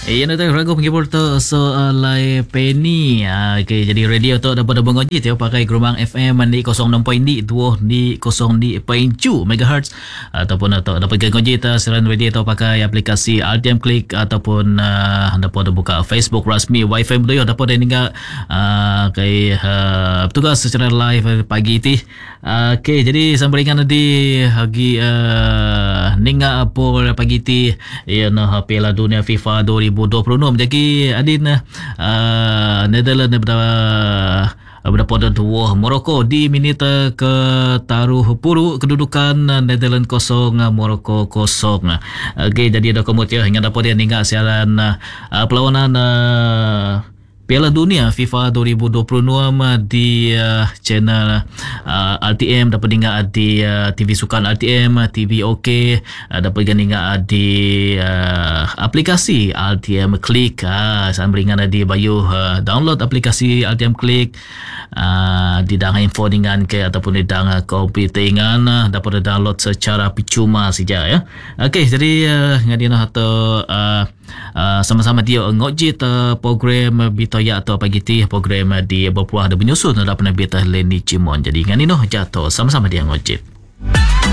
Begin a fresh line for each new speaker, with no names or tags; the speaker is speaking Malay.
Yan na tayo ragu penghibur tu soalai Penny. Okay, jadi radio tu dapat mengoji tu pakai gelombang FM di 06.2 di 0.7 MHz ataupun dapat mengoji tu siaran radio tu pakai aplikasi RTM Click ataupun dapat buka Facebook rasmi Wi-Fi tu dapat hingga kai petugas secara live pagi ti. Okay, jadi sambringan di hagi ninga apa pagi ti ya nah Piala Dunia FIFA 2026 jadi adin Netherlands berdapat dua Morocco di minit ke taruh puru kedudukan Netherlands 0 Morocco 0. Okey, jadi ada kemudian hingga dapat dia hingga siaran perlawanan Piala Dunia FIFA 2026 di channel RTM dapat dengar di TV Sukan RTM, TV OK, dapat dengar di aplikasi RTM Click. Sambringan di bayu download aplikasi RTM Click di dang info dengan ke ataupun di dang komputer dengan dapat download secara percuma saja ya. Okey, jadi ngadina atau sama-sama dia ngojit program Bitoya atau pagi ti program di berpuah ada menyusun dalam penabitah Leni Cimon. Jadi ngani noh jatuh sama-sama dia ngojit.